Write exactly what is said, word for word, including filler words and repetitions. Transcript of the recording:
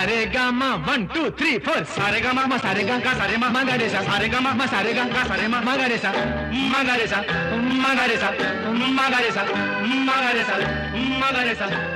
సారే గమ one two three four సారే గమ మ సారే గ గ సారే మ మగరే సా సారే గమ మ సారే గ గ సారే మ మగరే సా మగరే సా మగరే సా మగరే సా మగరే సా మగరే సా